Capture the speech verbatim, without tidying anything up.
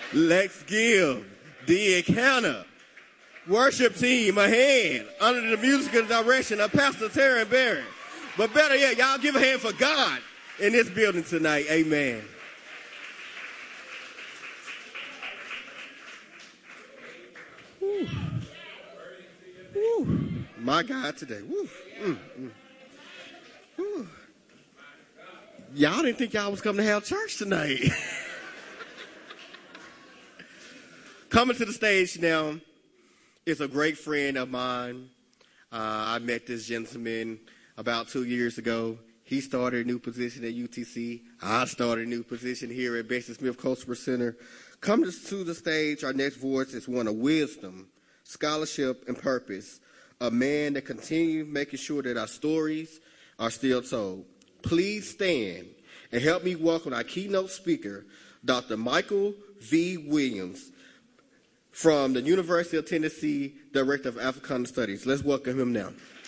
Let's give the encounter worship team a hand under the musical direction of Pastor Terry Berry. But better yet, y'all give a hand for God in this building tonight. Amen. Woo. Woo. My God today. Woo. Mm, mm. Woo. Y'all didn't think y'all was coming to have church tonight. Coming to the stage now is a great friend of mine. Uh, I met this gentleman about two years ago. He started a new position at U T C. I started a new position here at Bessie Smith Customer Center. Coming to the stage, our next voice is one of wisdom, scholarship, and purpose. A man that continues making sure that our stories are still told. Please stand and help me welcome our keynote speaker, Doctor Michael V. Williams, from the University of Tennessee, Director of Africana Studies. Let's welcome him now.